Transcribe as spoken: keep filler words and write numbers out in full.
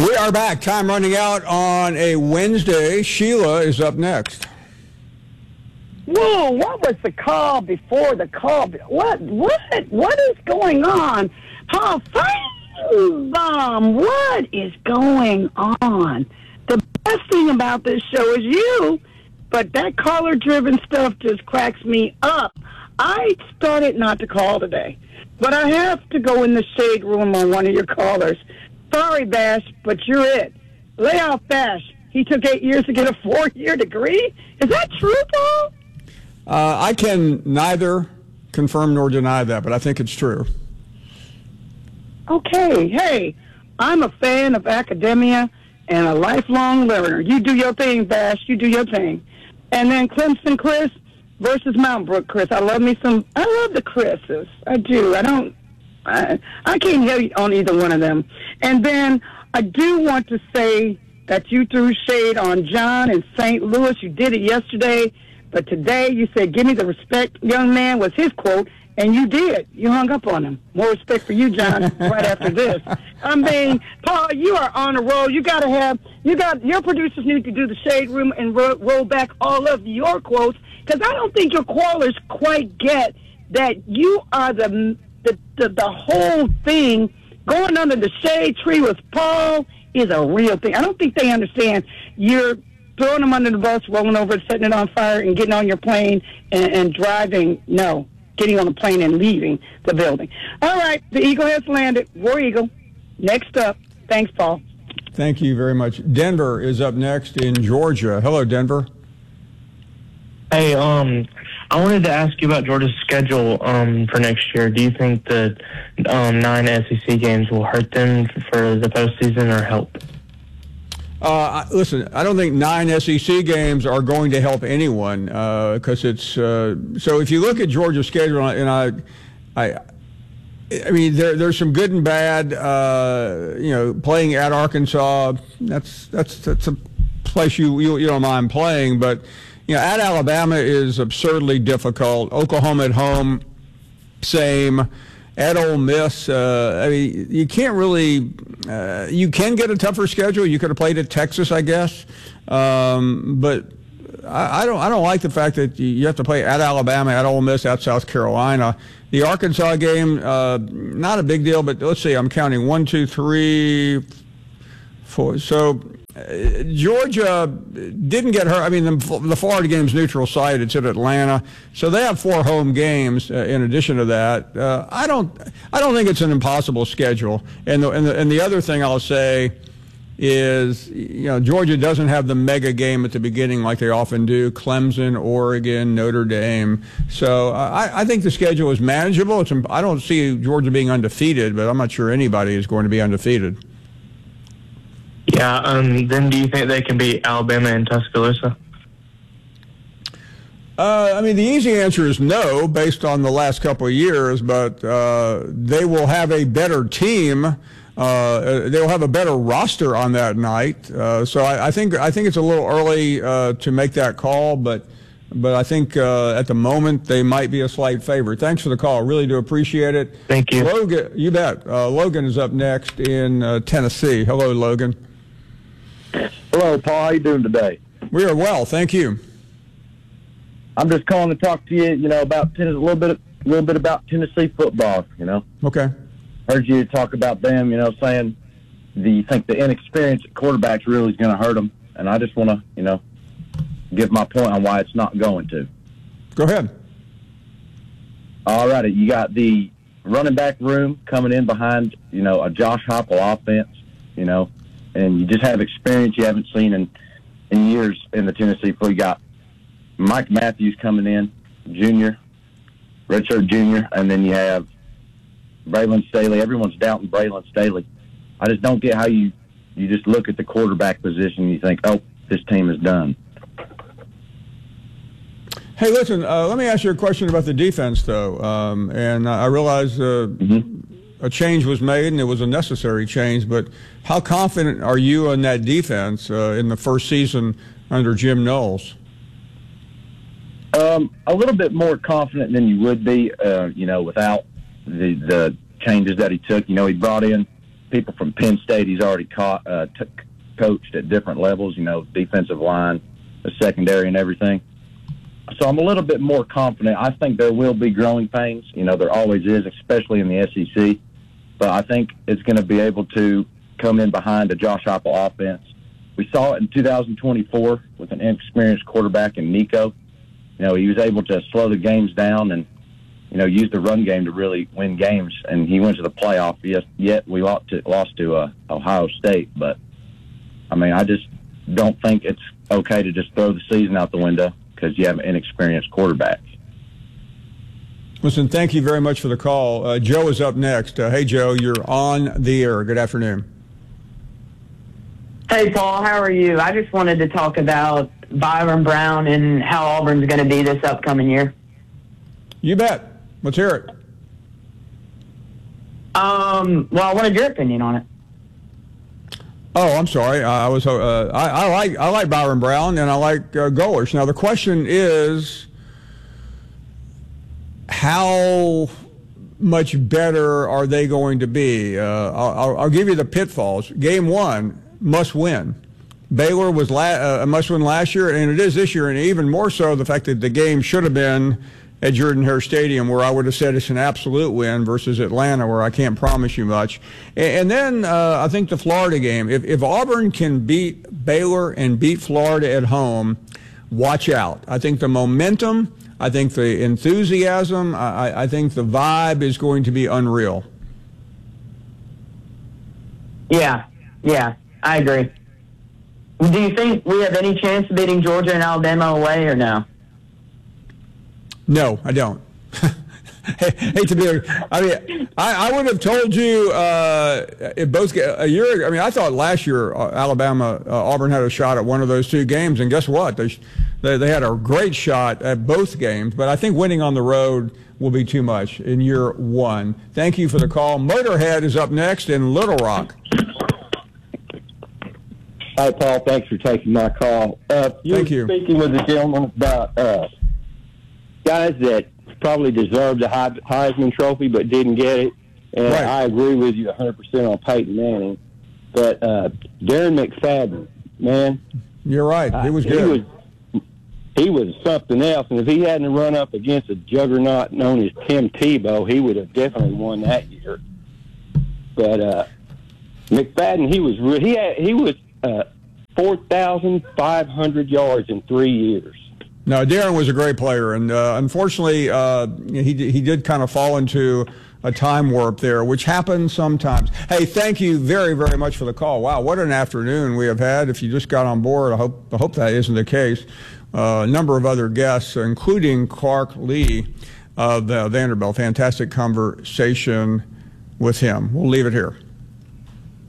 We are back. Time running out on a Wednesday. Sheila is up next. Whoa, what was the call before the call? What, what, what is going on? Paul Finebaum, what is going on? The best thing about this show is you, but that caller-driven stuff just cracks me up. I started not to call today, but I have to go in the shade room on one of your callers. Sorry, Bash, but you're it. Lay off Bash. He took eight years to get a four-year degree? Is that true, Paul? Uh, I can neither confirm nor deny that, but I think it's true. Okay, hey, I'm a fan of academia and a lifelong learner. You do your thing, Bash. You do your thing. And then Clemson Chris versus Mount Brook Chris. I love me some, I love the Chris's. I do. I don't, I, I can't hate on either one of them. And then I do want to say that you threw shade on John in Saint Louis. You did it yesterday. But today you said, give me the respect, young man, was his quote, and you did. You hung up on him. More respect for you, John, right after this. I mean, Paul, you are on a roll. You got to have, you got, your producers need to do the shade room and ro- roll back all of your quotes, because I don't think your callers quite get that you are the, the, the, the whole thing. Going under the shade tree with Paul is a real thing. I don't think they understand you're throwing them under the bus, rolling over, setting it on fire, and getting on your plane and, and driving. No, getting on the plane and leaving the building. All right, the Eagle has landed. War Eagle. Next up. Thanks, Paul. Thank you very much. Denver is up next in Georgia. Hello, Denver. Hey, um, I wanted to ask you about Georgia's schedule um, for next year. Do you think that um, nine S E C games will hurt them for the postseason or help? Uh, listen, I don't think nine S E C games are going to help anyone because uh, it's uh, so. If you look at Georgia's schedule, and I, I, I mean, there, there's some good and bad. Uh, you know, playing at Arkansas, that's that's that's a place you you, you don't mind playing, but you know, at Alabama is absurdly difficult. Oklahoma at home, same. At Ole Miss, uh, I mean, you can't really. Uh, you can get a tougher schedule. You could have played at Texas, I guess, um, but I, I don't. I don't like the fact that you have to play at Alabama, at Ole Miss, at South Carolina. The Arkansas game, uh, not a big deal, but let's see. I'm counting one, two, three, four. So uh, Georgia didn't get hurt. I mean, the, the Florida game's neutral site. It's at Atlanta, so they have four home games. Uh, in addition to that, uh, I don't. I don't think it's an impossible schedule. And the, and the and the other thing I'll say is, you know, Georgia doesn't have the mega game at the beginning like they often do. Clemson, Oregon, Notre Dame. So uh, I, I think the schedule is manageable. It's. I don't see Georgia being undefeated, but I'm not sure anybody is going to be undefeated. Yeah, um, then do you think they can beat Alabama and Tuscaloosa? Uh, I mean, the easy answer is no, based on the last couple of years, but uh, they will have a better team. Uh, they'll have a better roster on that night. Uh, so I, I think I think it's a little early uh, to make that call, but but I think uh, at the moment they might be a slight favorite. Thanks for the call. Really do appreciate it. Thank you. Logan, you bet. Uh, Logan is up next in uh, Tennessee. Hello, Logan. Hello, Paul. How you doing today? We are well, thank you. I'm just calling to talk to you, you know, about tennis, a little bit, a little bit about Tennessee football. You know. Okay. Heard you talk about them. You know, saying, do you think the inexperienced quarterback's really is going to hurt them? And I just want to, you know, give my point on why it's not going to. Go ahead. All righty, you got the running back room coming in behind, you know, a Josh Heupel offense. You know. And you just have experience you haven't seen in, in years in the Tennessee football. You got Mike Matthews coming in, junior, redshirt junior, and then you have Braylon Staley. Everyone's doubting Braylon Staley. I just don't get how you, you just look at the quarterback position and you think, oh, this team is done. Hey, listen, uh, let me ask you a question about the defense, though. Um, and I realize uh, mm-hmm. a change was made, and it was a necessary change, but how confident are you in that defense uh, in the first season under Jim Knowles? Um, a little bit more confident than you would be, uh, you know, without the the changes that he took. You know, he brought in people from Penn State he's already caught, uh, t- coached at different levels, you know, defensive line, the secondary and everything. So I'm a little bit more confident. I think there will be growing pains. You know, there always is, especially in the S E C. But I think it's going to be able to come in behind a Josh Heupel offense. We saw it in two thousand twenty-four with an inexperienced quarterback in Nico. You know, he was able to slow the games down and, you know, use the run game to really win games. And he went to the playoff. Yes, yet we lost to, lost to uh, Ohio State. But, I mean, I just don't think it's okay to just throw the season out the window because you have an inexperienced quarterback. Listen, thank you very much for the call. Uh, Joe is up next. Uh, hey, Joe, you're on the air. Good afternoon. Hey, Paul, how are you? I just wanted to talk about Byron Brown and how Auburn's going to be this upcoming year. You bet. Let's hear it. Um, well, I wanted your opinion on it. Oh, I'm sorry. I was. Uh, I, I like. I like Byron Brown, and I like uh, Goers. Now the question is, how much better are they going to be? Uh, I'll, I'll give you the pitfalls. Game one, must win. Baylor was la- uh, a must win last year, and it is this year, and even more so the fact that the game should have been at Jordan-Hare Stadium, where I would have said it's an absolute win, versus Atlanta, where I can't promise you much. And, and then uh, I think the Florida game. If, if Auburn can beat Baylor and beat Florida at home, watch out. I think the momentum, I think the enthusiasm, I, I think the vibe is going to be unreal. Yeah, yeah, I agree. Do you think we have any chance of beating Georgia and Alabama away or no? No, I don't. Hate to be. I mean, I, I would have told you uh, if both a year ago. I mean, I thought last year uh, Alabama, uh, Auburn had a shot at one of those two games, and guess what? They, they they had a great shot at both games. But I think winning on the road will be too much in year one. Thank you for the call. Motorhead is up next in Little Rock. Hi, Paul. Thanks for taking my call. Uh, you Thank you. Speaking with a gentleman about uh, guys that probably deserved the Heisman Trophy but didn't get it, and Right. I agree with you one hundred percent on Peyton Manning. But uh, Darren McFadden, man, You're right. It was uh, good. He was, he was something else, and if he hadn't run up against a juggernaut known as Tim Tebow, he would have definitely won that year. But uh, McFadden, he was re- he had, he was uh, four thousand five hundred yards in three years. No, Darren was a great player, and uh, unfortunately, uh, he he did kind of fall into a time warp there, which happens sometimes. Hey, thank you very, very much for the call. Wow, what an afternoon we have had. If you just got on board, I hope I hope that isn't the case. Uh, a number of other guests, including Clark Lee of uh, Vanderbilt. Fantastic conversation with him. We'll leave it here.